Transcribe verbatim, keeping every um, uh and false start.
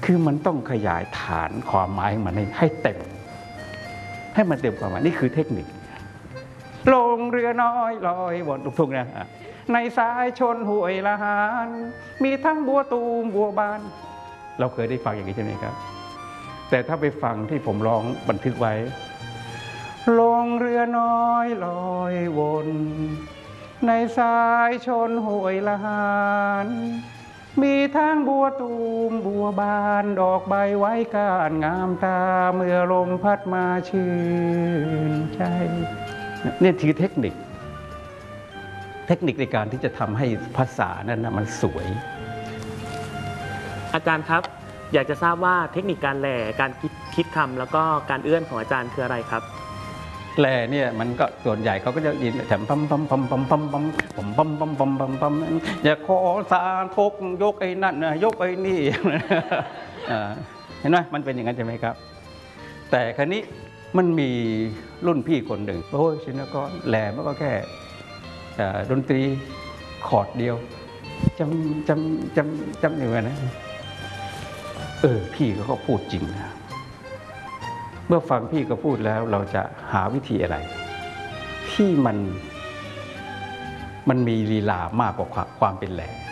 คือมันต้องขยายฐานความหมายของมันให้เต็มให้มันเต็มความหมายนี่คือเทคนิคลงเรือน้อยลอยบนทุ่งนะในสายชนห้วยละหานมีทั้งบัวตูมบัวบานเราเคยได้ฟังอย่างนี้ใช่ไหมครับแต่ถ้าไปฟังที่ผมร้องบันทึกไว้ลงเรือน้อยลอยวนในสายชนห้วยละหานมีทั้งบัวตูมบัวบานดอกใบไว้ก้านงามตาเมื่อลมพัดมาชื่นใจนี่คือเทคนิคเทคนิคในการที่จะทำให้ภาษานั้นนะมันสวยอาจารย์ครับอยากจะทราบว่าเทคนิคการแหล่การคิดคิดคำแล้วก็การเอื้อนของอาจารย์คืออะไรครับแหล่เนี่ยมันก็ส่วนใหญ่เขาก็จะยินแถมปั๊มปั๊มปั๊มปั๊มปั๊มปั๊มปั๊มปั๊มปั๊มปั๊มปั๊มปั๊มอย่าขอสาทกยกไอ้นั่นนะยกไอ้นี่เห็นไหมมันเป็นอย่างนั้นใช่ไหมครับแต่ครั้นี้มันมีรุ่นพี่คนหนึ่งโอ้ยชินกรแหล่มันก็แค่ดนตรีคอร์ดเดียวจำจำจำจำอย่างไรนะเออพี่เขาพูดจริงนะเมื่อฟังพี่ก็พูดแล้วเราจะหาวิธีอะไรที่มันมันมีลีลามากกว่าความเป็นแหล่